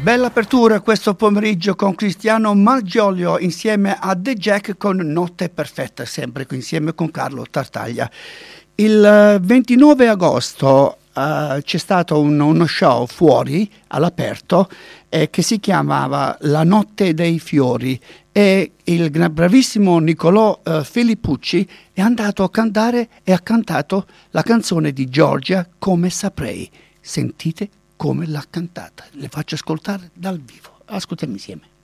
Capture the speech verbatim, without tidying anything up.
Bella apertura questo pomeriggio con Cristiano Malgioglio insieme a The Jack con Notte Perfetta, sempre insieme con Carlo Tartaglia. Il ventinove agosto uh, c'è stato un, uno show fuori all'aperto eh, che si chiamava La Notte dei Fiori e il bravissimo Nicolò uh, Filippucci è andato a cantare e ha cantato la canzone di Giorgia Come Saprei. Sentite come l'ha cantata. Le faccio ascoltare dal vivo. Ascoltiamo insieme.